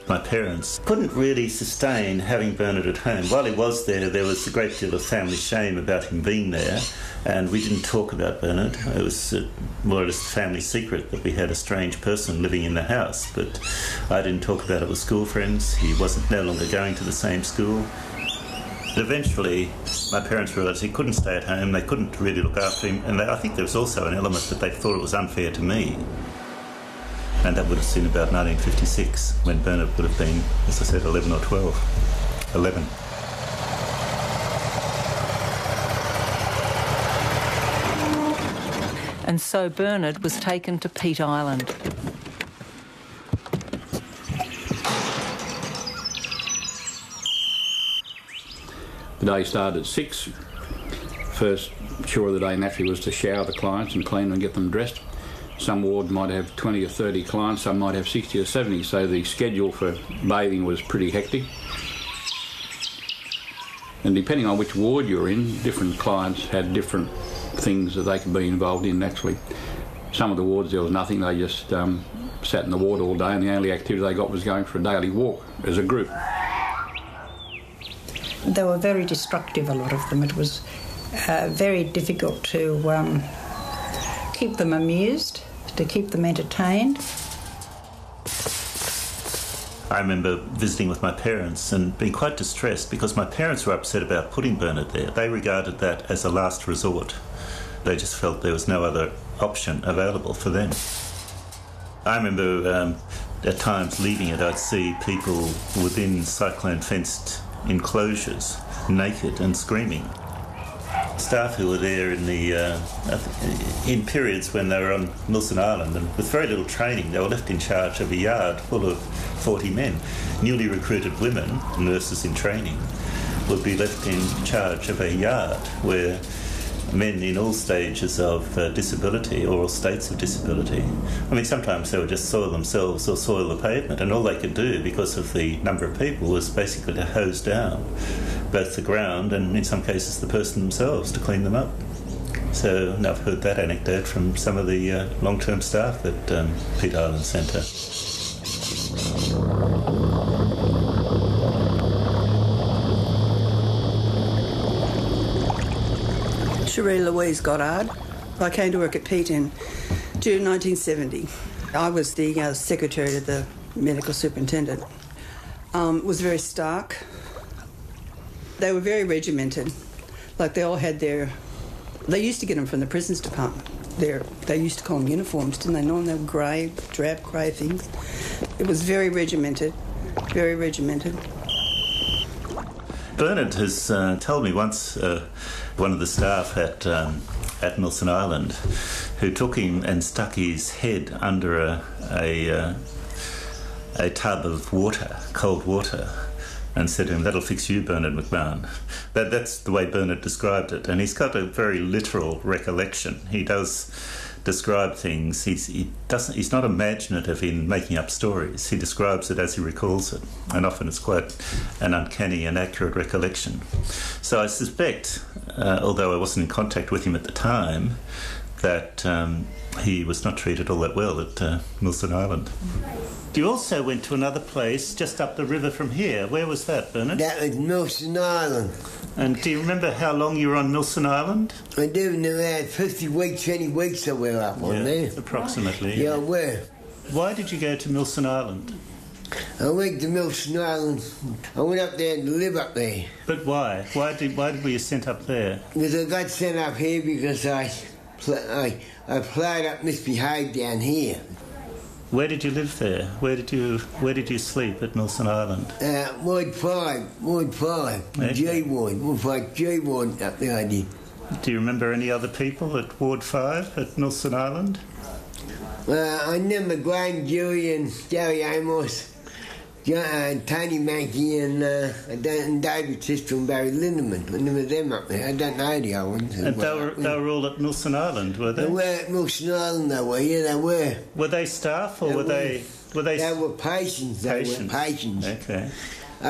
My parents couldn't really sustain having Bernard at home. While he was there, there was a great deal of family shame about him being there, and we didn't talk about Bernard. It was more or less a family secret that we had a strange person living in the house, but I didn't talk about it with school friends. He wasn't no longer going to the same school. But eventually, my parents realised he couldn't stay at home, they couldn't really look after him, and I think there was also an element that they thought it was unfair to me. And that would have been about 1956, when Bernard would have been, as I said, 11 or 12. 11. And so Bernard was taken to Peat Island. The day started at 6. First chore of the day naturally was to shower the clients and clean them and get them dressed. Some ward might have 20 or 30 clients, some might have 60 or 70, so the schedule for bathing was pretty hectic. And depending on which ward you're in, different clients had different things that they could be involved in naturally. Some of the wards there was nothing, they just sat in the ward all day, and the only activity they got was going for a daily walk as a group. They were very destructive, a lot of them. It was very difficult to keep them amused, to keep them entertained. I remember visiting with my parents and being quite distressed because my parents were upset about putting Bernard there. They regarded that as a last resort. They just felt there was no other option available for them. I remember at times leaving it, I'd see people within cyclone-fenced enclosures, naked and screaming. Staff who were there in periods when they were on Milson Island, and with very little training, they were left in charge of a yard full of 40 men. Newly recruited women, nurses in training, would be left in charge of a yard where men in all stages of disability or all states of disability. I mean, sometimes they would just soil themselves or soil the pavement, and all they could do, because of the number of people, was basically to hose down both the ground and, in some cases, the person themselves to clean them up. So I've heard that anecdote from some of the long-term staff at Peat Island Centre. Cherie Louise Goddard. I came to work at Peat in June 1970. I was the secretary to the medical superintendent. It was very stark. They were very regimented. Like, they all had their... They used to get them from the prisons department. They used to call them uniforms, didn't they? No, they were grey, drab grey things. It was very regimented, very regimented. Bernard has told me once, one of the staff at Milson Island, who took him and stuck his head under a tub of water, cold water, and said to him, "That'll fix you, Bernard McMahon." That's the way Bernard described it, and he's got a very literal recollection. He does describe things. He's not imaginative in making up stories. He describes it as he recalls it, and often it's quite an uncanny and accurate recollection. So I suspect, although I wasn't in contact with him at the time, that he was not treated all that well at Milson Island. You also went to another place just up the river from here. Where was that, Bernard? That was Milson Island. And do you remember how long you were on Milson Island? I do know that 50 weeks, 20 weeks I were up on there. Approximately. Yeah, I were. Why did you go to Milson Island? I went to Milson Island. I went up there to live up there. But why? Why were you sent up there? Because I got sent up here because I played up misbehaved down here. Where did you live there? Where did you sleep at Milson Island? Ward 5, okay. G Ward, Ward 5, G Ward up there I did. Do you remember any other people at Ward 5 at Milson Island? I remember Graham Dewey and Gary Amos, Tony Mackey and David Sister and Barry Lindemann. I remember them up there. I don't know the other ones. And they were all at Milson Island, were they? They were at Milson Island, they were, yeah, they were. Were they staff or were they... They were patients. Okay.